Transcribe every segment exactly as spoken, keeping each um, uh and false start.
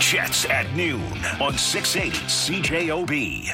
Jets at noon on six eighty C J O B.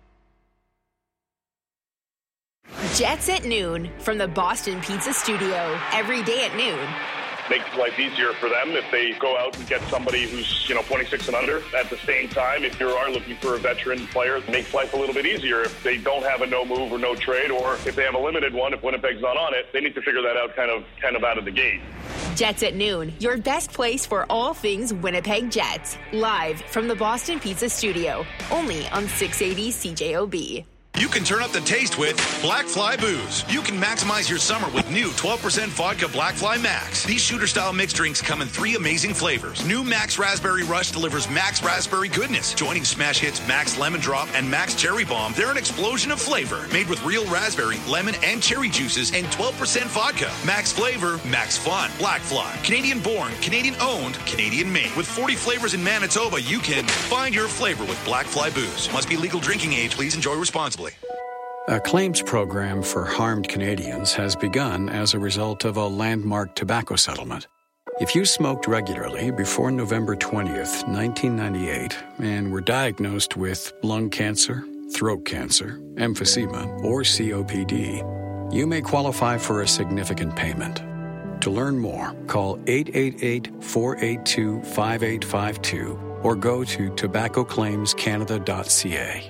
Jets at noon from the Boston Pizza Studio. Every day at noon. Makes life easier for them if they go out and get somebody who's, you know, twenty-six and under. At the same time, if you are looking for a veteran player, it makes life a little bit easier. If they don't have a no move or no trade, or if they have a limited one, if Winnipeg's not on it, they need to figure that out kind of kind of out of the gate. Jets at noon, your best place for all things Winnipeg Jets. Live from the Boston Pizza Studio. Only on six eighty C J O B. You can turn up the taste with Black Fly Booze. You can maximize your summer with new twelve percent vodka Black Fly Max. These shooter-style mixed drinks come in three amazing flavors. New Max Raspberry Rush delivers Max Raspberry goodness. Joining smash hits Max Lemon Drop and Max Cherry Bomb, they're an explosion of flavor. Made with real raspberry, lemon, and cherry juices and twelve percent vodka. Max flavor, max fun. Black Fly. Canadian born, Canadian owned, Canadian made. With forty flavors in Manitoba, you can find your flavor with Black Fly Booze. Must be legal drinking age. Please enjoy responsibly. A claims program for harmed Canadians has begun as a result of a landmark tobacco settlement. If you smoked regularly before November twentieth, nineteen ninety-eight, and were diagnosed with lung cancer, throat cancer, emphysema, or C O P D, you may qualify for a significant payment. To learn more, call eight eight eight, four eight two, five eight five two or go to tobacco claims canada dot c a.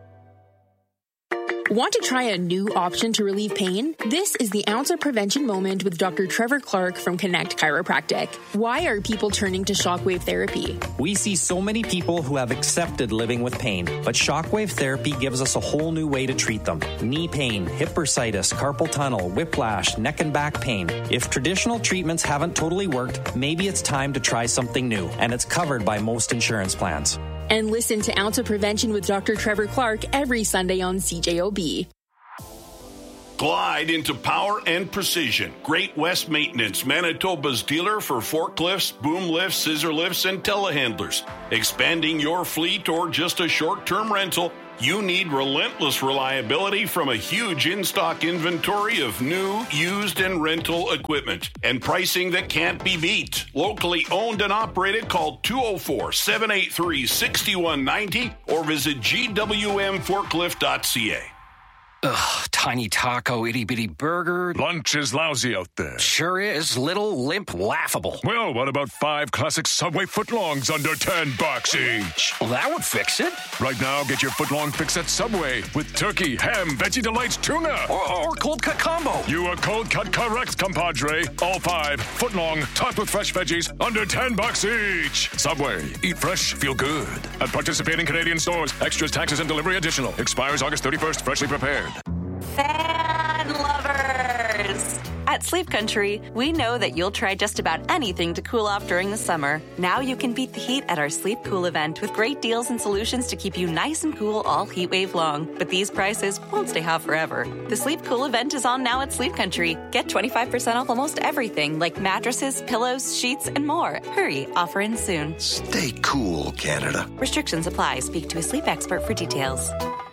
Want to try a new option to relieve pain? This is the Ounce of Prevention Moment with Doctor Trevor Clark from Connect Chiropractic. Why are people turning to shockwave therapy? We see so many people who have accepted living with pain, but shockwave therapy gives us a whole new way to treat them. Knee pain, hip bursitis, carpal tunnel, whiplash, neck and back pain. If traditional treatments haven't totally worked, maybe it's time to try something new, and it's covered by most insurance plans. And listen to Ounce of Prevention with Doctor Trevor Clark every Sunday on C J O B. Glide into power and precision. Great West Maintenance, Manitoba's dealer for forklifts, boom lifts, scissor lifts, and telehandlers. Expanding your fleet or just a short-term rental, you need relentless reliability from a huge in-stock inventory of new, used, and rental equipment. And pricing that can't be beat. Locally owned and operated, call two oh four, seven eight three, six one nine oh or visit g w m forklift dot c a. Ugh, tiny taco, itty-bitty burger. Lunch is lousy out there. Sure is. Little, limp, laughable. Well, what about five classic Subway footlongs under ten bucks each? Well, that would fix it. Right now, get your footlong fix at Subway with turkey, ham, Veggie Delights, tuna. Or, or cold cut combo. You are cold cut correct, compadre. All five, footlong, topped with fresh veggies, under ten bucks each. Subway. Eat fresh, feel good. At participating Canadian stores. Extras, taxes, and delivery additional. Expires August thirty-first. Freshly prepared. Fan lovers! At Sleep Country, we know that you'll try just about anything to cool off during the summer. Now you can beat the heat at our Sleep Cool event with great deals and solutions to keep you nice and cool all heat wave long. But these prices won't stay hot forever. The Sleep Cool event is on now at Sleep Country. Get twenty-five percent off almost everything like mattresses, pillows, sheets, and more. Hurry, offer ends soon. Stay cool, Canada. Restrictions apply. Speak to a sleep expert for details.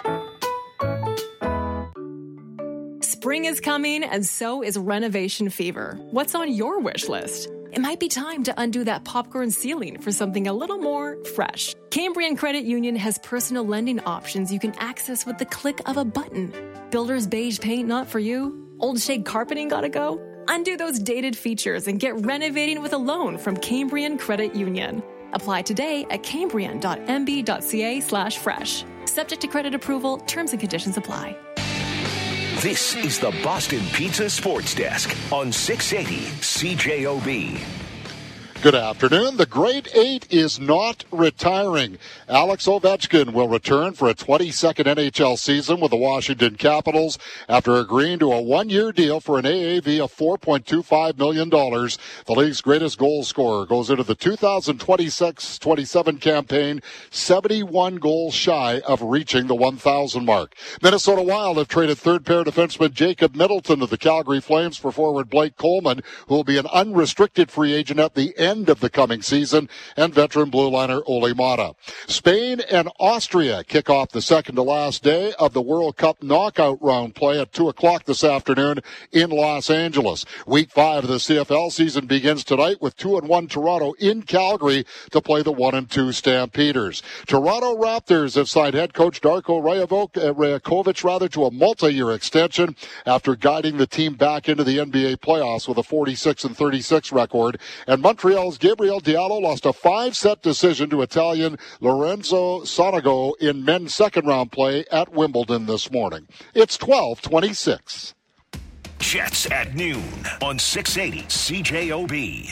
Spring is coming, and so is renovation fever. What's on your wish list? It might be time to undo that popcorn ceiling for something a little more fresh. Cambrian Credit Union has personal lending options you can access with the click of a button. Builder's beige paint not for you? Old shade carpeting gotta go? Undo those dated features and get renovating with a loan from Cambrian Credit Union. Apply today at cambrian dot m b dot c a slash fresh. Subject to credit approval, terms and conditions apply. This is the Boston Pizza Sports Desk on six eighty C J O B. Good afternoon. The Great Eight is not retiring. Alex Ovechkin will return for a twenty-second N H L season with the Washington Capitals after agreeing to a one-year deal for an A A V of four point two five million dollars. The league's greatest goal scorer goes into the two thousand twenty-six twenty-seven campaign seventy-one goals shy of reaching the one thousand mark. Minnesota Wild have traded third-pair defenseman Jacob Middleton to the Calgary Flames for forward Blake Coleman, who will be an unrestricted free agent at the end end of the coming season, and veteran blue liner Ole Mata. Spain and Austria kick off the second to last day of the World Cup knockout round play at two o'clock this afternoon in Los Angeles. Week five of the C F L season begins tonight with two and one Toronto in Calgary to play the one and two Stampeders. Toronto Raptors have signed head coach Darko Rajakovic rather to a multi-year extension after guiding the team back into the N B A playoffs with a forty-six and thirty-six record. And Montreal's Gabriel Diallo lost a five-set decision to Italian Lorenzo Sonego in men's second-round play at Wimbledon this morning. It's twelve twenty-six. Jets at noon on six eighty C J O B.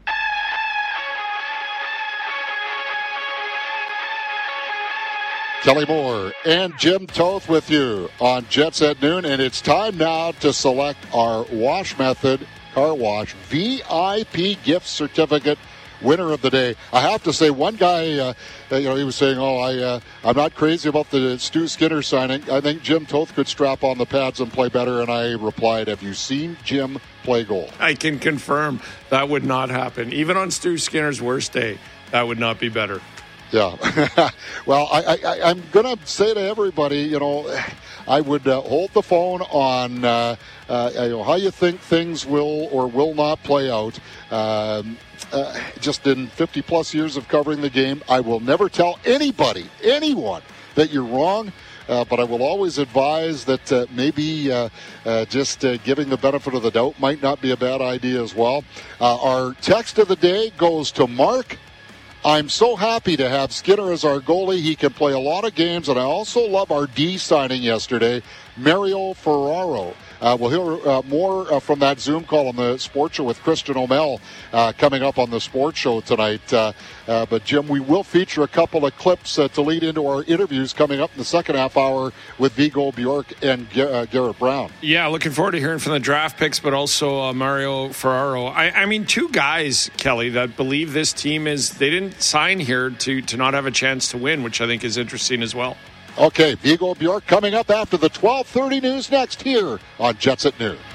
Kelly Moore and Jim Toth with you on Jets at noon, and it's time now to select our Wash Method Car Wash V I P gift certificate winner of the day. I have to say, one guy, uh, you know, he was saying, "Oh, I, uh, I'm not crazy about the Stu Skinner signing. I think Jim Toth could strap on the pads and play better." And I replied, "Have you seen Jim play goal?" I can confirm that would not happen. Even on Stu Skinner's worst day, that would not be better. Yeah. Well, I, I, I'm going to say to everybody, you know, I would uh, hold the phone on uh, uh, you know, how you think things will or will not play out. Um, uh, just in fifty-plus years of covering the game, I will never tell anybody, anyone, that you're wrong. Uh, but I will always advise that uh, maybe uh, uh, just uh, giving the benefit of the doubt might not be a bad idea as well. Uh, our text of the day goes to Mark. I'm so happy to have Skinner as our goalie. He can play a lot of games, and I also love our D signing yesterday, Mario Ferraro. Uh, we'll hear uh, more uh, from that Zoom call on the Sports Show with Christian O'Mell uh, coming up on the Sports Show tonight. Uh, uh, but, Jim, we will feature a couple of clips uh, to lead into our interviews coming up in the second half hour with Viggo Bjork and G- uh, Garrett Brown. Yeah, looking forward to hearing from the draft picks, but also uh, Mario Ferraro. I, I mean, two guys, Kelly, that believe this team is, they didn't sign here to, to not have a chance to win, which I think is interesting as well. Okay, Viggo Bjork coming up after the twelve thirty news next here on Jets at Noon.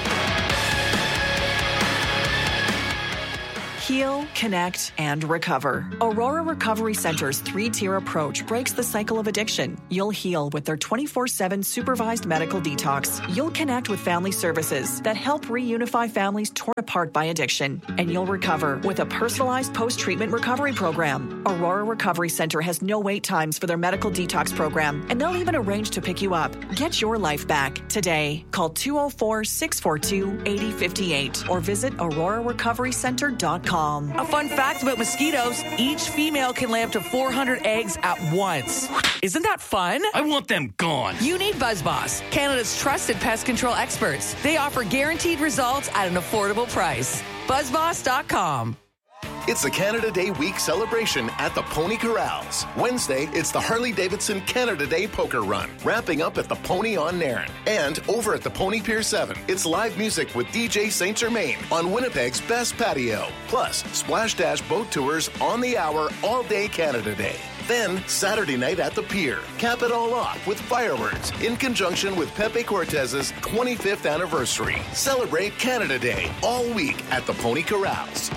Heal, connect, and recover. Aurora Recovery Center's three-tier approach breaks the cycle of addiction. You'll heal with their twenty-four seven supervised medical detox. You'll connect with family services that help reunify families torn apart by addiction. And you'll recover with a personalized post-treatment recovery program. Aurora Recovery Center has no wait times for their medical detox program, and they'll even arrange to pick you up. Get your life back today. Call two oh four, six four two, eight oh five eight or visit aurora recovery center dot com. A fun fact about mosquitoes, each female can lay up to four hundred eggs at once. Isn't that fun? I want them gone. You need BuzzBoss, Canada's trusted pest control experts. They offer guaranteed results at an affordable price. buzz boss dot com. It's the Canada Day week celebration at the Pony Corrals. Wednesday, it's the Harley-Davidson Canada Day Poker Run, wrapping up at the Pony on Nairn. And over at the Pony Pier seven, it's live music with D J Saint Germain on Winnipeg's best patio. Plus, Splash Dash boat tours on the hour all day Canada Day. Then, Saturday night at the pier. Cap it all off with fireworks in conjunction with Pepe Cortez's twenty-fifth anniversary. Celebrate Canada Day all week at the Pony Corrals.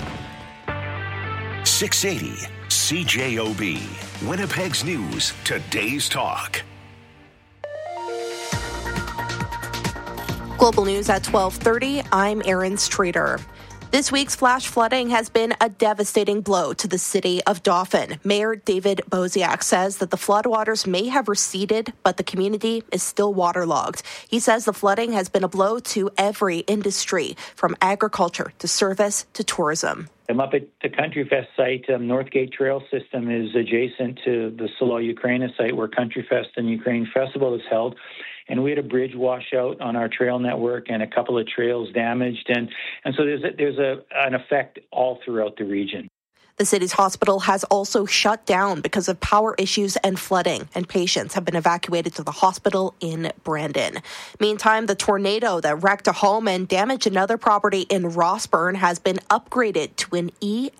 six eighty C J O B, Winnipeg's News, Today's Talk. Global News at twelve thirty, I'm Erin Streeter. This week's flash flooding has been a devastating blow to the city of Dauphin. Mayor David Boziak says that the floodwaters may have receded, but the community is still waterlogged. He says the flooding has been a blow to every industry, from agriculture to service to tourism. I'm up at the Country Fest site. Um, Northgate Trail System is adjacent to the Solo Ukraina site where Country Fest and Ukraine Festival is held. And we had a bridge wash out on our trail network and a couple of trails damaged. And, and so there's, a, there's a, an effect all throughout the region. The city's hospital has also shut down because of power issues and flooding, and patients have been evacuated to the hospital in Brandon. Meantime, the tornado that wrecked a home and damaged another property in Rossburn has been upgraded to an E F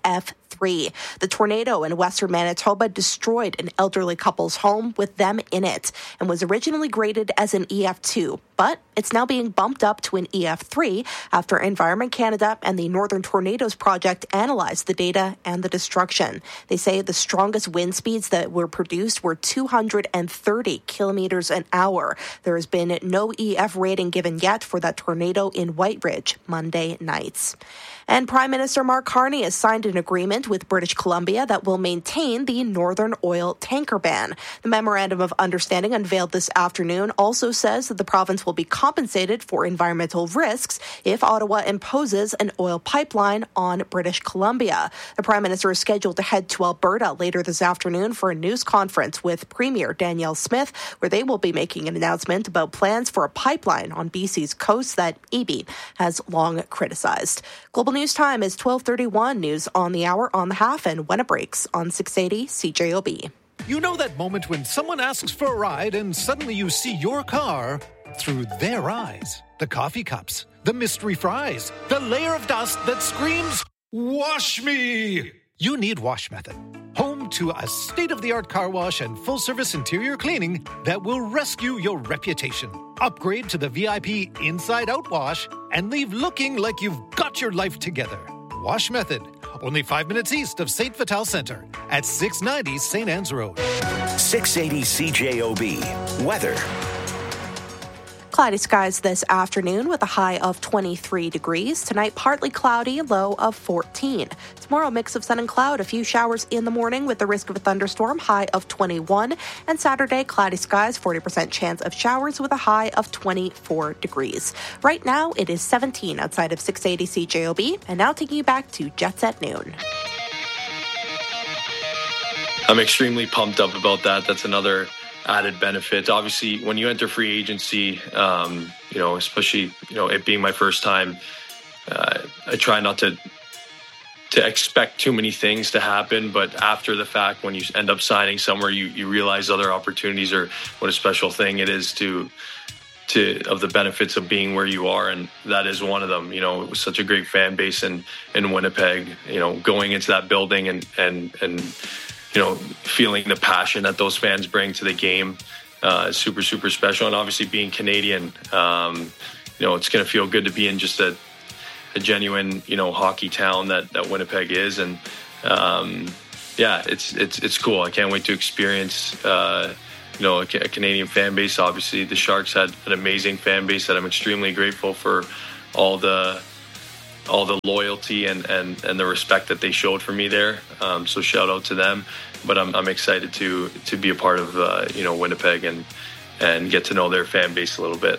three. The tornado in western Manitoba destroyed an elderly couple's home with them in it and was originally graded as an E F two, but it's now being bumped up to an E F three after Environment Canada and the Northern Tornadoes Project analyzed the data and the destruction. They say the strongest wind speeds that were produced were two hundred thirty kilometers an hour. There has been no E F rating given yet for that tornado in White Ridge Monday nights. And Prime Minister Mark Carney has signed an agreement with British Columbia that will maintain the Northern Oil tanker ban. The Memorandum of Understanding unveiled this afternoon also says that the province will be compensated for environmental risks if Ottawa imposes an oil pipeline on British Columbia. The Prime Minister is scheduled to head to Alberta later this afternoon for a news conference with Premier Danielle Smith, where they will be making an announcement about plans for a pipeline on B C's coast that A B has long criticized. Global News Time is twelve thirty-one. News on the hour, on the half, and when it breaks on six eighty C J O B. You know that moment when someone asks for a ride and suddenly you see your car through their eyes. The coffee cups, the mystery fries, the layer of dust that screams, "Wash me!" You need Wash Method. Home to a state-of-the-art car wash and full-service interior cleaning that will rescue your reputation. Upgrade to the V I P Inside-Out Wash and leave looking like you've got your life together. Wash Method. Only five minutes east of Saint Vital Center at six ninety Saint Anne's Road. six eighty C J O B. Weather. Cloudy skies this afternoon with a high of twenty-three degrees. Tonight, partly cloudy, low of fourteen. Tomorrow, mix of sun and cloud, a few showers in the morning with the risk of a thunderstorm, high of twenty-one. And Saturday, cloudy skies, forty percent chance of showers with a high of twenty-four degrees. Right now, it is seventeen outside of six eighty C J O B. And now taking you back to Jets at Noon. I'm extremely pumped up about that. That's another added benefit. Obviously, when you enter free agency, um, you know, especially, you know, it being my first time, uh, I try not to to expect too many things to happen. But after the fact, when you end up signing somewhere, you, you realize other opportunities or what a special thing it is to to of the benefits of being where you are, and that is one of them. You know, it was such a great fan base in in Winnipeg. You know, going into that building and and and. you know, feeling the passion that those fans bring to the game uh, is super, super special. And obviously being Canadian, um, you know, it's going to feel good to be in just a, a genuine, you know, hockey town that, that Winnipeg is. And um, yeah, it's, it's, it's cool. I can't wait to experience, uh, you know, a, a Canadian fan base. Obviously the Sharks had an amazing fan base that I'm extremely grateful for all the, all the loyalty and, and, and the respect that they showed for me there. Um, so shout out to them. But I'm I'm excited to to be a part of uh, you know, Winnipeg and and get to know their fan base a little bit.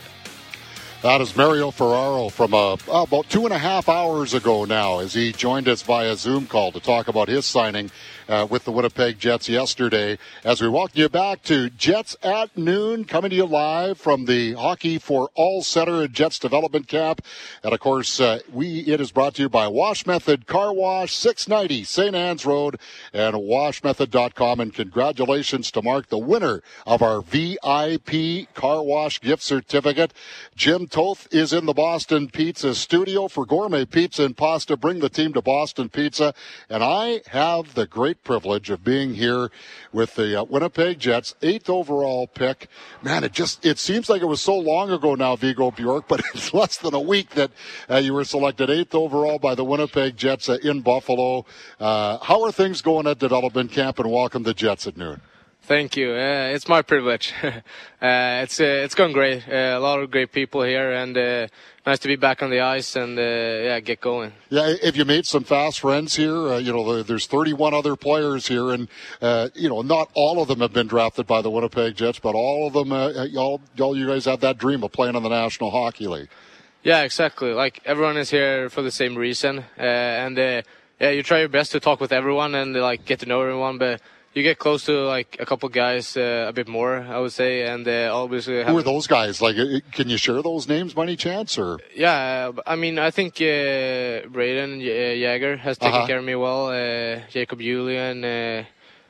That is Mario Ferraro from uh, about two and a half hours ago now, as he joined us via Zoom call to talk about his signing uh, with the Winnipeg Jets yesterday. As we welcome you back to Jets at Noon, coming to you live from the Hockey for All Center at Jets Development Camp. And, of course, uh, we it is brought to you by Wash Method Car Wash, six ninety Saint Anne's Road, and wash method dot com. And congratulations to Mark, the winner of our V I P Car Wash gift certificate. Jim Toth is in the Boston Pizza studio for gourmet pizza and pasta. Bring the team to Boston Pizza. And I have the great privilege of being here with the uh, Winnipeg Jets, eighth overall pick. Man, it just, it seems like it was so long ago now, Viggo Bjork, but it's less than a week that uh, you were selected eighth overall by the Winnipeg Jets uh, in Buffalo. Uh, how are things going at development camp, and welcome to Jets at Noon? Thank you. Uh, it's my privilege. uh, it's uh, it's going great. Uh, a lot of great people here, and uh, nice to be back on the ice and uh, yeah, get going. Yeah, have you made some fast friends here? Uh, you know, there's thirty-one other players here, and uh, you know, not all of them have been drafted by the Winnipeg Jets, but all of them, uh, y'all, y'all, you guys have that dream of playing in the National Hockey League. Yeah, exactly. Like, everyone is here for the same reason, uh, and uh, yeah, you try your best to talk with everyone and like get to know everyone, but you get close to like a couple guys uh, a bit more, I would say, and uh, always. Uh, Who are those guys? Like, can you share those names by any chance, or? Yeah, I mean, I think uh, Braden Jäger has taken uh-huh. care of me well. Uh, Jacob Julian, uh,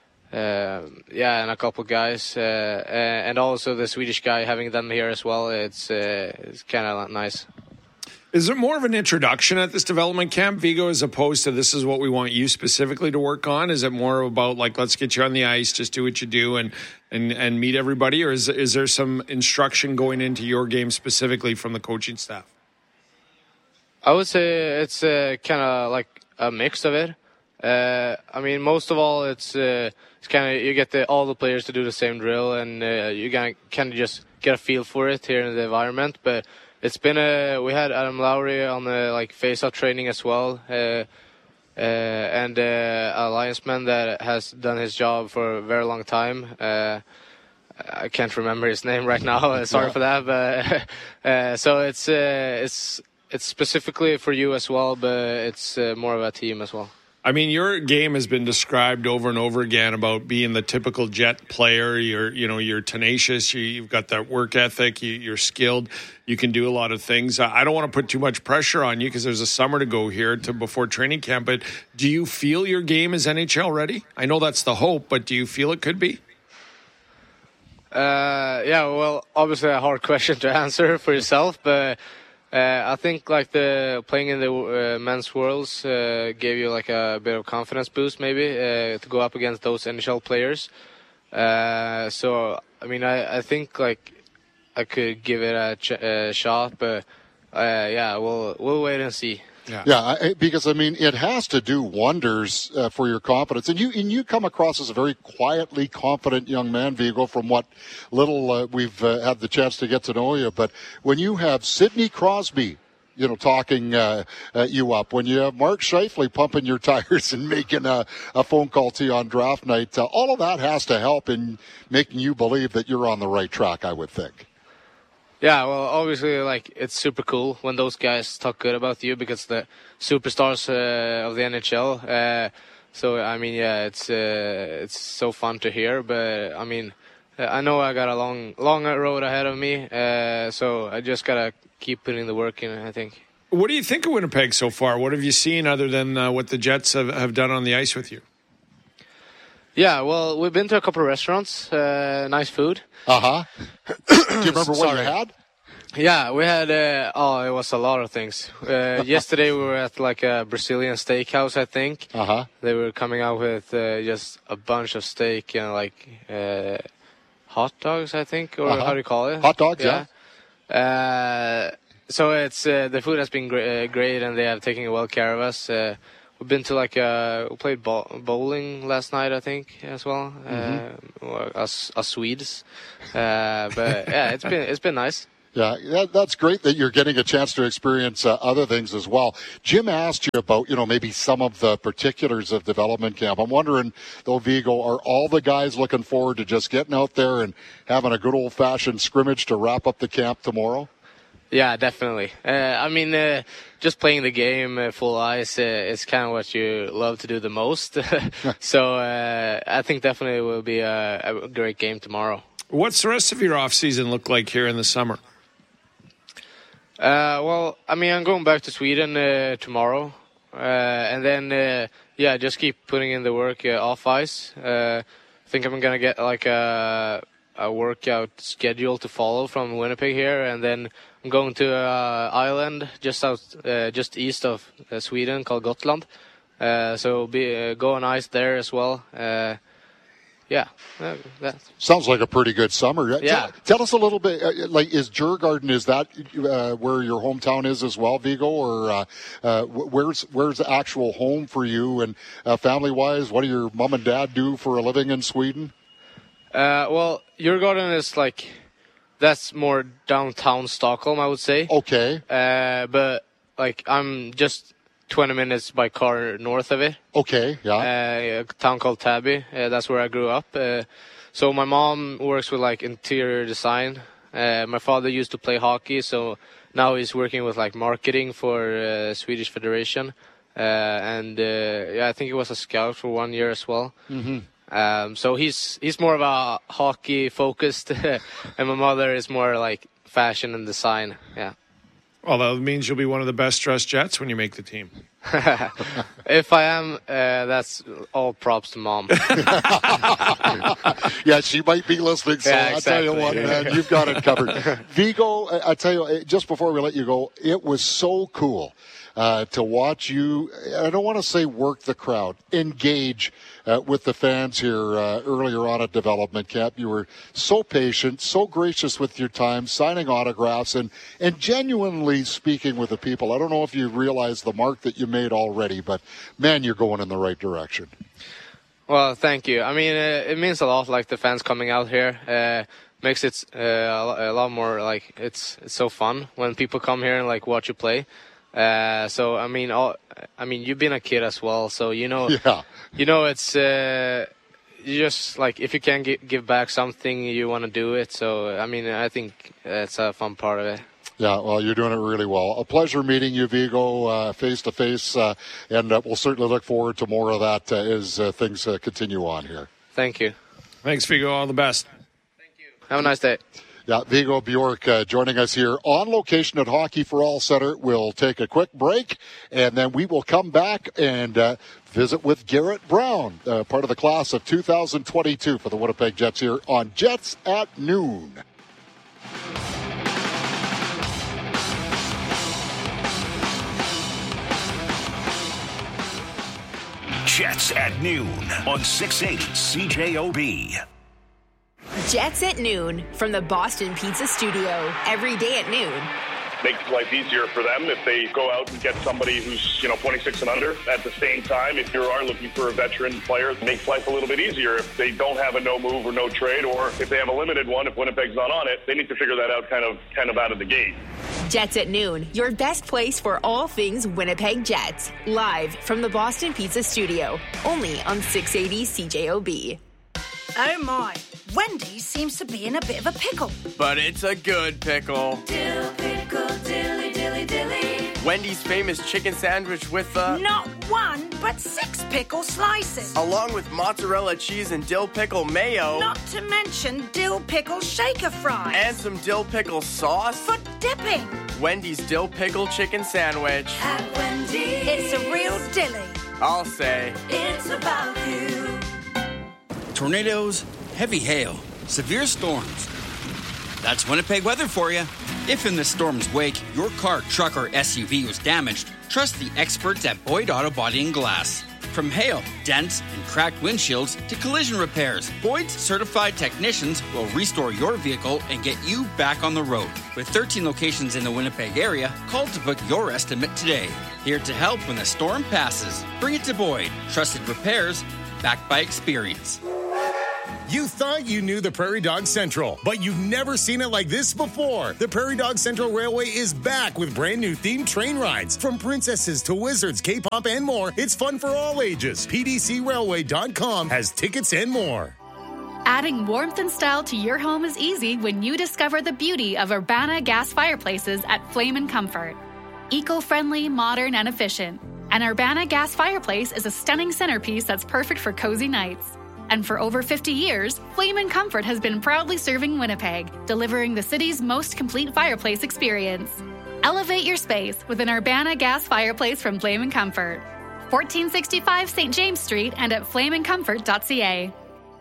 uh, yeah, and a couple guys, uh, and also the Swedish guy, having them here as well. It's uh, it's kind of nice. Is it more of an introduction at this development camp, Vigo, as opposed to this is what we want you specifically to work on? Is it more about like, let's get you on the ice, just do what you do and and, and meet everybody? Or is, is there some instruction going into your game specifically from the coaching staff? I would say it's uh, kind of like a mix of it. Uh, I mean, most of all, it's, uh, it's kind of you get the, all the players to do the same drill and uh, you kind of just get a feel for it here in the environment. But it's been a we had Adam Lowry on the like face-off training as well, uh, uh, and uh, a linesman that has done his job for a very long time. Uh, I can't remember his name right now. Sorry yeah. for that, but uh, so it's uh, it's it's specifically for you as well, but it's uh, more of a team as well. I mean, your game has been described over and over again about being the typical Jet player. You're, you know, you're tenacious. You, you've got that work ethic. You, you're skilled. You can do a lot of things. I don't want to put too much pressure on you because there's a summer to go here to before training camp. But do you feel your game is N H L ready? I know that's the hope, but do you feel it could be? Uh, yeah, well, obviously a hard question to answer for yourself, but. Uh, I think like the playing in the uh, men's worlds uh, gave you like a bit of confidence boost maybe uh, to go up against those N H L players. Uh, so I mean I, I think like I could give it a, ch- a shot, but uh, yeah, we'll we'll wait and see. Yeah, yeah I, because, I mean, it has to do wonders uh, for your confidence. And you and you come across as a very quietly confident young man, Vigo, from what little uh, we've uh, had the chance to get to know you. But when you have Sidney Crosby, you know, talking uh, uh, you up, when you have Mark Scheifele pumping your tires and making a, a phone call to you on draft night, uh, all of that has to help in making you believe that you're on the right track, I would think. Yeah, well, obviously, like, it's super cool when those guys talk good about you because the superstars uh, of the N H L. Uh, so, I mean, yeah, it's uh, it's so fun to hear. But, I mean, I know I got a long, long road ahead of me. Uh, so I just got to keep putting the work in, I think. What do you think of Winnipeg so far? What have you seen other than uh, what the Jets have, have done on the ice with you? Yeah, well, we've been to a couple of restaurants. Uh, nice food. Uh-huh. Do you remember what you had? Yeah, we had, uh, oh, it was a lot of things. Uh, yesterday we were at like a Brazilian steakhouse, I think. Uh-huh. They were coming out with uh, just a bunch of steak and like uh, hot dogs, I think, or uh-huh. how do you call it? Hot dogs, yeah. yeah. Uh, so it's uh, the food has been great, uh, great, and they have taken well care of us. Uh, We've been to like uh, we played bo- bowling last night, I think, as well. Mm-hmm. Uh, us, us Swedes, uh, but yeah, it's been it's been nice. Yeah, that, that's great that you're getting a chance to experience uh, other things as well. Jim asked you about, you know, maybe some of the particulars of development camp. I'm wondering, though, Vigo, are all the guys looking forward to just getting out there and having a good old-fashioned scrimmage to wrap up the camp tomorrow? Yeah, definitely. Uh, I mean, uh, just playing the game uh, full ice uh, is kind of what you love to do the most. so uh, I think definitely it will be a, a great game tomorrow. What's the rest of your off-season look like here in the summer? Uh, well, I mean, I'm going back to Sweden uh, tomorrow. Uh, and then, uh, yeah, just keep putting in the work uh, off ice. Uh, I think I'm going to get like a, a workout schedule to follow from Winnipeg here. And then I'm going to an uh, island just out, uh, just east of uh, Sweden called Gotland. Uh, so be uh, go on ice there as well. Uh, yeah, uh, that sounds like a pretty good summer. Yeah, tell, tell us a little bit. Uh, like, is Djurgården, is that uh, where your hometown is as well, Vigo, or uh, uh, where's where's the actual home for you and uh, family wise? What do your mom and dad do for a living in Sweden? Uh, well, Djurgården is like. That's more downtown Stockholm, I would say. Okay. Uh, but, like, I'm just twenty minutes by car north of it. Okay, yeah. Uh, a town called Täby. Uh, that's where I grew up. Uh, so my mom works with, like, interior design. Uh, my father used to play hockey, so now he's working with, like, marketing for uh, Swedish Federation. Uh, and, uh, yeah, I think he was a scout for one year as well. Mm-hmm. Um, so he's he's more of a hockey focused, and my mother is more like fashion and design. Yeah. Well, that means you'll be one of the best dressed Jets when you make the team. If I am, uh, that's all props to Mom. Yeah, she might be listening, so Yeah, I'll exactly. tell you what, man, you've got it covered. Vigo, I I tell you, just before we let you go, it was so cool uh, to watch you, I don't want to say work the crowd, engage uh, with the fans here uh, earlier on at development camp. You were so patient, so gracious with your time, signing autographs, and, and genuinely speaking with the people. I don't know if you realize the mark that you made already, but, man, you're going in the right direction. Well, thank you. I mean, uh, it means a lot, like, the fans coming out here. Uh, makes it uh, a lot more, like, it's it's so fun when people come here and, like, watch you play. Uh, so, I mean, all, I mean, you've been a kid as well, so you know, yeah. you know, it's uh, you just, like, if you can give, give back something, you want to do it. So, I mean, I think it's a fun part of it. Yeah, well, you're doing it really well. A pleasure meeting you, Vigo, uh, face-to-face, uh, and uh, we'll certainly look forward to more of that uh, as uh, things uh, continue on here. Thank you. Thanks, Vigo. All the best. Thank you. Have a nice day. Yeah, Vigo Bjork uh, joining us here on location at Hockey for All Center. We'll take a quick break, and then we will come back and uh, visit with Garrett Brown, uh, part of the class of two thousand twenty-two for the Winnipeg Jets here on Jets at Noon. Jets at Noon on six eighty C J O B. Jets at Noon from the Boston Pizza Studio. Every day at noon. Makes life easier for them if they go out and get somebody who's, you know, twenty-six and under. At the same time, if you are looking for a veteran player, it makes life a little bit easier. If they don't have a no move or no trade, or if they have a limited one, if Winnipeg's not on it, they need to figure that out kind of kind of out of the gate. Jets at Noon, your best place for all things Winnipeg Jets. Live from the Boston Pizza Studio. Only on six eighty C J O B. Oh my, Wendy's seems to be in a bit of a pickle. But it's a good pickle. Dill pickle, dilly, dilly, dilly. Wendy's famous chicken sandwich with the... Not one, but six pickle slices. Along with mozzarella cheese and dill pickle mayo. Not to mention dill pickle shaker fries. And some dill pickle sauce. For dipping. Wendy's dill pickle chicken sandwich. At Wendy's. It's a real dilly. I'll say. It's about you. Tornadoes, heavy hail, severe storms. That's Winnipeg weather for you. If in the storm's wake, your car, truck, or S U V was damaged, trust the experts at Boyd Auto Body and Glass. From hail, dents, and cracked windshields to collision repairs, Boyd's certified technicians will restore your vehicle and get you back on the road. With thirteen locations in the Winnipeg area, call to book your estimate today. Here to help when the storm passes. Bring it to Boyd. Trusted repairs, backed by experience. You thought you knew the Prairie Dog Central, but you've never seen it like this before. The Prairie Dog Central Railway is back with brand new themed train rides. From princesses to wizards, K-pop, and more, it's fun for all ages. P D C railway dot com has tickets and more. Adding warmth and style to your home is easy when you discover the beauty of Urbana gas fireplaces at Flame and Comfort. Eco-friendly, modern, and efficient. An Urbana gas fireplace is a stunning centerpiece that's perfect for cozy nights. And for over fifty years, Flame and Comfort has been proudly serving Winnipeg, delivering the city's most complete fireplace experience. Elevate your space with an Urbana gas fireplace from Flame and Comfort. fourteen sixty-five Saint James Street and at flame and comfort dot c a.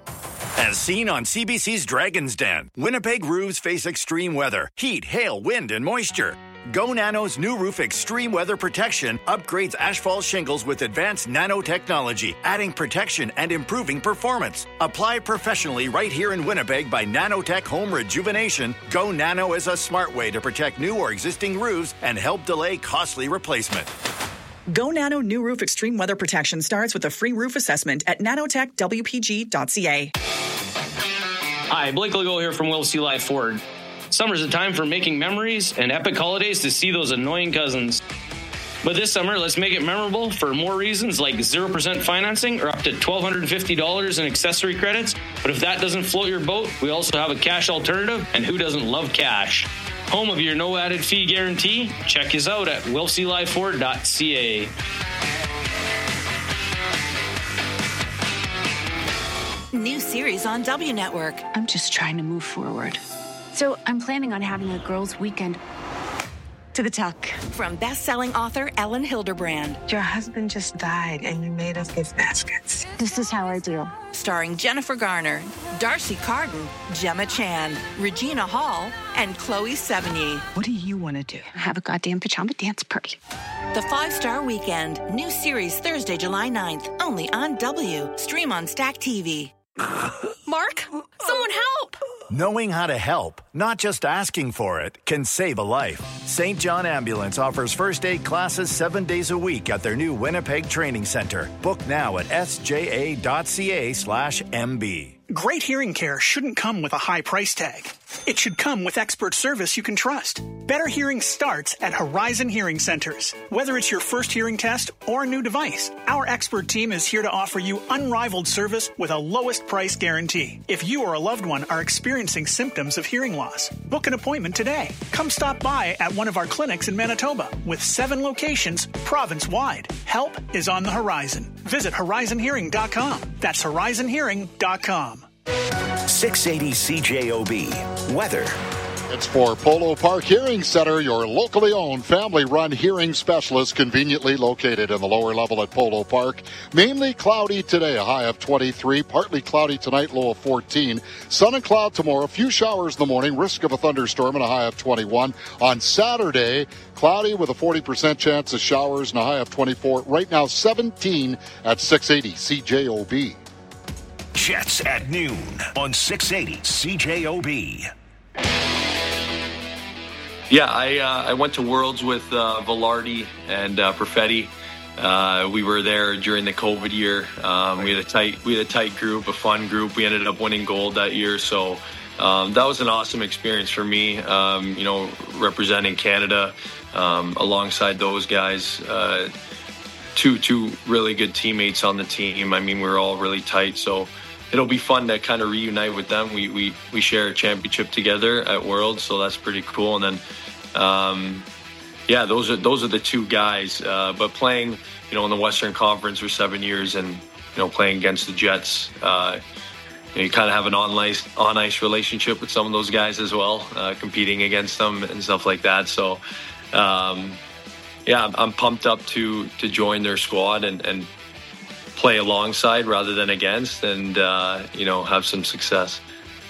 As seen on C B C's Dragon's Den, Winnipeg roofs face extreme weather, heat, hail, wind, and moisture. Go Nano's new roof extreme weather protection upgrades asphalt shingles with advanced nanotechnology, adding protection and improving performance. Applied professionally right here in Winnipeg by Nanotech Home Rejuvenation, Go Nano is a smart way to protect new or existing roofs and help delay costly replacement. Go Nano New Roof Extreme Weather Protection starts with a free roof assessment at nanotech w p g dot c a. Hi, Blake Legault here from Will C. Life Ford. Summer's a time for making memories and epic holidays to see those annoying cousins. But this summer, let's make it memorable for more reasons like zero percent financing or up to one thousand two hundred fifty dollars in accessory credits. But if that doesn't float your boat, we also have a cash alternative, and who doesn't love cash? Home of your no added fee guarantee? Check us out at will c life ford dot c a. New series on W Network. I'm just trying to move forward. So I'm planning on having a girls' weekend. to the tuck. From best-selling author Ellen Hilderbrand. Your husband just died and you made us gift baskets. This is how I do. Starring Jennifer Garner, Darcy Carden, Gemma Chan, Regina Hall, and Chloe Sevigny. What do you want to do? Have a goddamn pajama dance party. The Five-Star Weekend. New series Thursday, July ninth. Only on W. Stream on Stack T V. Mark, someone help! Knowing how to help, not just asking for it, can save a life. Saint John Ambulance offers first aid classes seven days a week at their new Winnipeg Training Center. Book now at s j a dot c a slash m b. Great hearing care shouldn't come with a high price tag. It should come with expert service you can trust. Better hearing starts at Horizon Hearing Centers. Whether it's your first hearing test or a new device, our expert team is here to offer you unrivaled service with a lowest price guarantee. If you or a loved one are experiencing symptoms of hearing loss, book an appointment today. Come stop by at one of our clinics in Manitoba with seven locations province-wide. Help is on the horizon. Visit horizon hearing dot com. That's horizon hearing dot com. six eighty C J O B. Weather. It's for Polo Park Hearing Center, your locally owned, family-run hearing specialist, conveniently located in the lower level at Polo Park. Mainly cloudy today, a high of twenty-three. Partly cloudy tonight, low of fourteen. Sun and cloud tomorrow, a few showers in the morning, risk of a thunderstorm, and a high of twenty-one. On Saturday, cloudy with a forty percent chance of showers and a high of twenty-four. Right now, seventeen at six eighty C J O B. Jets at noon on six eighty C J O B. Yeah, I uh, I went to Worlds with uh, Velarde and uh, Perfetti. Uh, we were there during the COVID year. Um, we had a tight we had a tight group, a fun group. We ended up winning gold that year, so um, that was an awesome experience for me. Um, you know, representing Canada um, alongside those guys. Uh, two two really good teammates on the team. I mean, we were all really tight, so it'll be fun to kind of reunite with them. We we we share a championship together at Worlds, so that's pretty cool. And then, um, yeah, those are those are the two guys. Uh, but playing, you know, in the Western Conference for seven years, and you know, playing against the Jets, uh, you, know, you kind of have an on ice on ice relationship with some of those guys as well, uh, competing against them and stuff like that. So, um, yeah, I'm, I'm pumped up to to join their squad and. and play alongside rather than against, and uh, you know, have some success.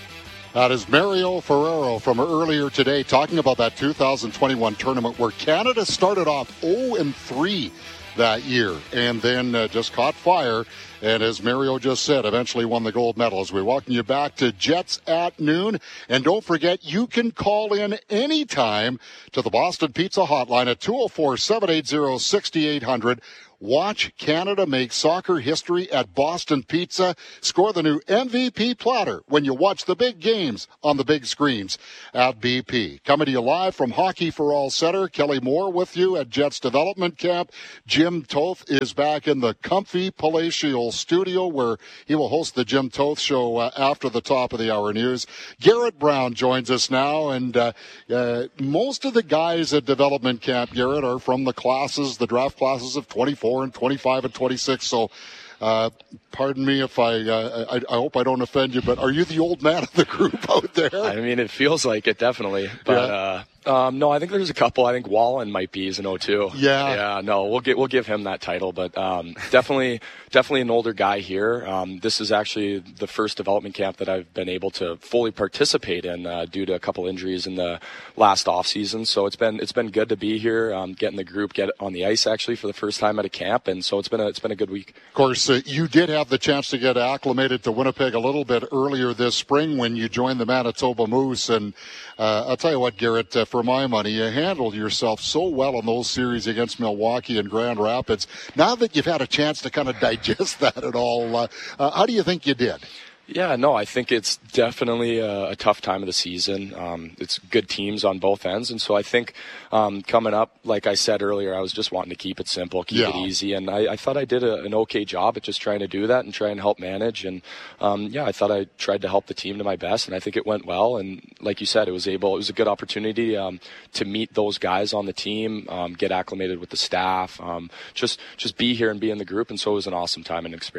That is Mario Ferraro from earlier today talking about that two thousand twenty-one tournament where Canada started off oh and three that year and then uh, just caught fire, and as Mario just said, eventually won the gold medal. As we welcome you back to Jets at noon, and don't forget, you can call in anytime to the Boston Pizza hotline at two oh four, seven eight zero, six eight zero zero. Watch Canada make soccer history at Boston Pizza. Score the new M V P platter when you watch the big games on the big screens at B P. Coming to you live from Hockey for All Center, Kelly Moore with you at Jets Development Camp. Jim Toth is back in the comfy palatial studio where he will host the Jim Toth Show uh, after the top of the hour news. Garrett Brown joins us now, and uh, uh, most of the guys at Development Camp, Garrett, are from the classes, the draft classes of twenty-four and twenty-five and twenty-six. So, uh, pardon me if I, uh, I, I hope I don't offend you, but are you the old man of the group out there? I mean, it feels like it, definitely. But, yeah. uh, um, no, I think there's a couple. I think Wallen might be. He's an oh two. Yeah. Yeah, no, we'll get, we'll give him that title, but, um, definitely, definitely an older guy here. Um, this is actually the first development camp that I've been able to fully participate in, uh, due to a couple injuries in the last off season. So it's been, it's been good to be here, um, getting the group get on the ice actually for the first time at a camp. And so it's been a, it's been a good week. Of course, uh, you did have the chance to get acclimated to Winnipeg a little bit earlier this spring when you joined the Manitoba Moose. And, uh, I'll tell you what, Garrett, uh, for my money, you handled yourself so well in those series against Milwaukee and Grand Rapids. Now that you've had a chance to kind of digest that at all, uh, uh, how do you think you did? Yeah, no, I think it's definitely a, a tough time of the season. Um, it's good teams on both ends. And so I think um, coming up, like I said earlier, I was just wanting to keep it simple, keep yeah. it easy. And I, I thought I did a, an okay job at just trying to do that and try and help manage. And, um, yeah, I thought I tried to help the team to my best, and I think it went well. And like you said, it was able, it was a good opportunity um, to meet those guys on the team, um, get acclimated with the staff, um, just, just be here and be in the group. And so it was an awesome time and experience.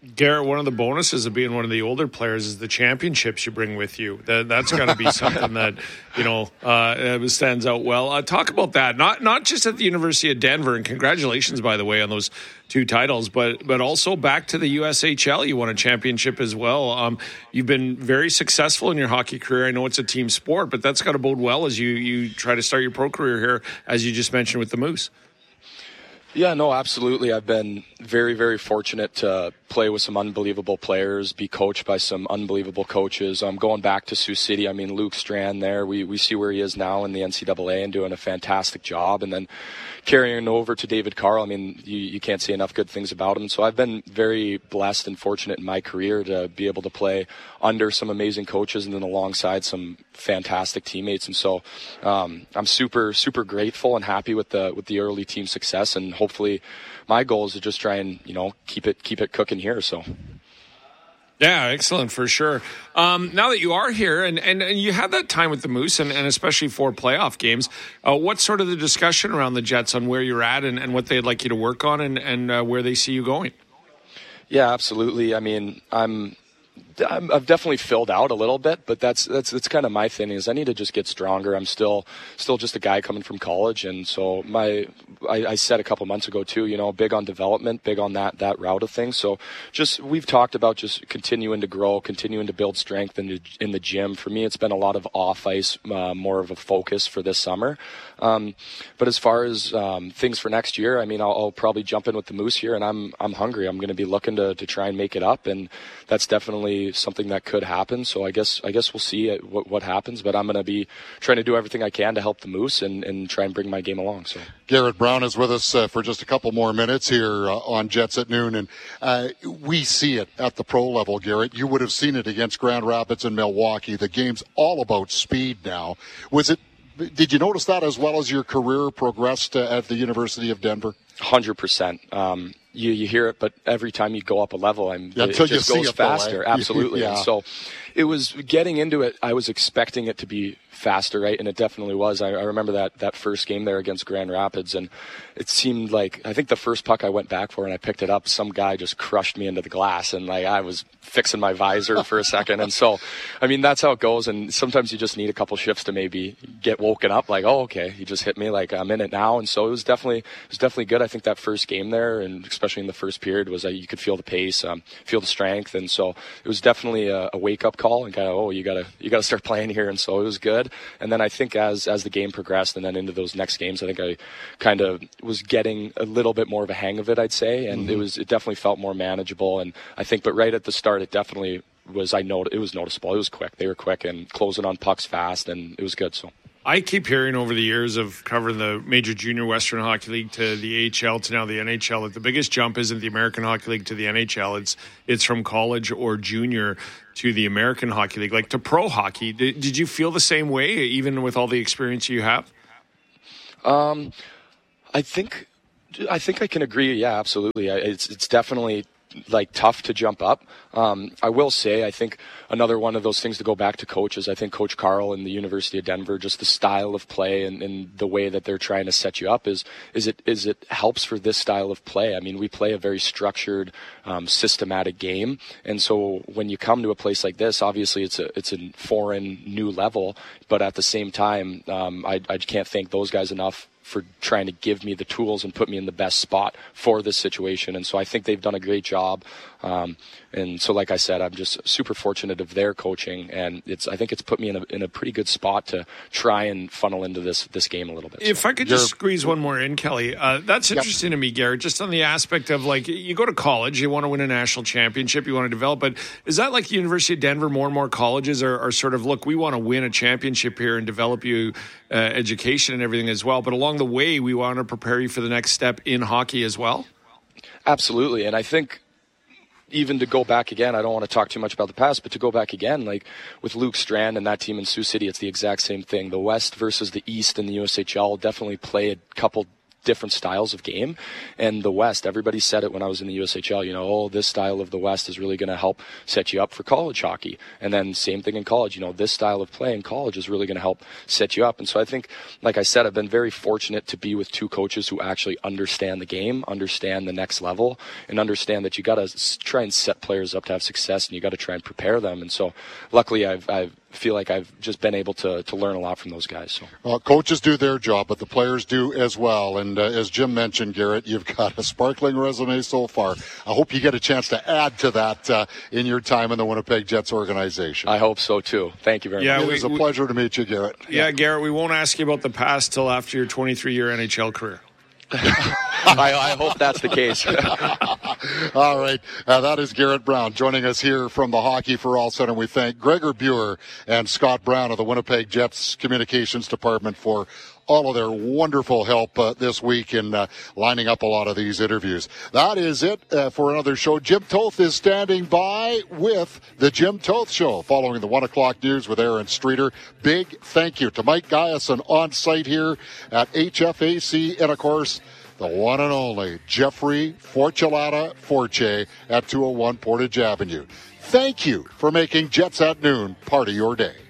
Garrett, one of the bonuses of being one of the older players is the championships you bring with you. That, that's got to be something that, you know, uh, stands out well. Uh, talk about that, not not just at the University of Denver, and congratulations, by the way, on those two titles, but but also back to the U S H L. You won a championship as well. Um, you've been very successful in your hockey career. I know it's a team sport, but that's got to bode well as you, you try to start your pro career here, as you just mentioned with the Moose. Yeah, no, absolutely. I've been very, very fortunate to play with some unbelievable players, be coached by some unbelievable coaches. Um, going back to Sioux City, I mean, Luke Strand there, we, we see where he is now in the N C double A and doing a fantastic job. And then carrying over to David Carl, I mean, you, you can't say enough good things about him. So I've been very blessed and fortunate in my career to be able to play under some amazing coaches and then alongside some fantastic teammates. And so um, I'm super, super grateful and happy with the with the early team success. And hopefully my goal is to just try and, you know, keep it keep it cooking here. So. Yeah, excellent, for sure. Um, now that you are here and, and, and you had that time with the Moose and, and especially for playoff games, uh, what's sort of the discussion around the Jets on where you're at and, and what they'd like you to work on and, and uh, where they see you going? Yeah, absolutely. I mean, I'm... I'm, I've definitely filled out a little bit, but that's that's that's kind of my thing. Is I need to just get stronger. I'm still still just a guy coming from college, and so my I, I said a couple months ago too. You know, big on development, big on that that route of things. So just we've talked about just continuing to grow, continuing to build strength in the, in the gym. For me, it's been a lot of off ice, uh, more of a focus for this summer. Um, but as far as um, things for next year, I mean, I'll, I'll probably jump in with the Moose here, and I'm I'm hungry. I'm going to be looking to to try and make it up, and that's definitely something that could happen. So I guess I guess we'll see what, what happens, but I'm going to be trying to do everything I can to help the Moose and, and try and bring my game along. So Garrett Brown is with us uh, for just a couple more minutes here uh, on Jets at Noon, and uh, we see it at the pro level, Garrett. You would have seen it against Grand Rapids and Milwaukee. The game's all about speed now. Was it? Did you notice that as well as your career progressed uh, at the University of Denver? one hundred percent. Um, you, you hear it, but every time you go up a level, I'm, yeah, it just goes it faster. Though, eh? Absolutely. Yeah. And so it was getting into it. I was expecting it to be faster, right? And it definitely was. I, I remember that, that first game there against Grand Rapids, and it seemed like, I think the first puck I went back for and I picked it up, some guy just crushed me into the glass, and like I was fixing my visor for a second. And so, I mean, that's how it goes. And sometimes you just need a couple shifts to maybe get woken up, like, oh, okay, he just hit me, like I'm in it now. And so it was definitely, it was definitely good. I think that first game there, and especially in the first period, was that you could feel the pace, um, feel the strength. And so it was definitely a, a wake up call and kind of, oh, you gotta, you gotta start playing here. And so it was good. And then I think as, as the game progressed and then into those next games, I think I kind of was getting a little bit more of a hang of it, I'd say. And mm-hmm. it was, it definitely felt more manageable. And I think, but right at the start, it definitely was, I know it was noticeable. It was quick. They were quick and closing on pucks fast, and it was good. So I keep hearing over the years of covering the Major Junior Western Hockey League to the A H L to now the N H L that the biggest jump isn't the American Hockey League to the N H L. It's it's from college or junior to the American Hockey League, like to pro hockey. Did, did you feel the same way, even with all the experience you have? Um, I think I think I can agree. Yeah, absolutely. It's it's definitely like tough to jump up. Um, I will say, I think another one of those things to go back to coaches, I think Coach Carl and the University of Denver, just the style of play and, and the way that they're trying to set you up is, is it, is it helps for this style of play. I mean, we play a very structured, um, systematic game. And so when you come to a place like this, obviously it's a, it's a foreign new level, but at the same time, um, I, I can't thank those guys enough for trying to give me the tools and put me in the best spot for this situation. And so I think they've done a great job. Um, and so, like I said, I'm just super fortunate of their coaching, and it's, I think it's put me in a, in a pretty good spot to try and funnel into this, this game a little bit. If so. I could just squeeze one more in, Kelly, uh, that's interesting yep. to me, Garrett, just on the aspect of like, you go to college, you want to win a national championship, you want to develop, but is that like the University of Denver, more and more colleges are, are sort of, look, we want to win a championship here and develop you uh, education and everything as well, but along the way, we want to prepare you for the next step in hockey as well? Absolutely. And I think even to go back again, I don't want to talk too much about the past, but to go back again, like with Luke Strand and that team in Sioux City, it's the exact same thing. The West versus the East in the U S H L definitely play a couple different styles of game. And the West, everybody said it when I was in the U S H L, you know, oh, this style of the West is really going to help set you up for college hockey. And then same thing in college, you know, this style of play in college is really going to help set you up. And so I think, like I said, I've been very fortunate to be with two coaches who actually understand the game, understand the next level, and understand that you got to try and set players up to have success, and you got to try and prepare them. And so luckily I've, I've feel like I've just been able to to learn a lot from those guys. So. Well, coaches do their job, but the players do as well. And uh, as Jim mentioned, Garrett, you've got a sparkling resume so far. I hope you get a chance to add to that uh, in your time in the Winnipeg Jets organization. I hope so, too. Thank you very yeah, much. It we, was a we, pleasure to meet you, Garrett. Yeah, Garrett, we won't ask you about the past till after your twenty-three-year N H L career. I, I hope that's the case. All right. Uh, that is Garrett Brown joining us here from the Hockey for All Center. We thank Gregor Buer and Scott Brown of the Winnipeg Jets Communications Department for all of their wonderful help uh, this week in uh, lining up a lot of these interviews. That is it uh, for another show. Jim Toth is standing by with the Jim Toth Show following the one o'clock news with Aaron Streeter. Big thank you to Mike Guyson on site here at H F A C, and of course the one and only Jeffrey Fortulata Forche at two oh one Portage Avenue. Thank you for making Jets at Noon part of your day.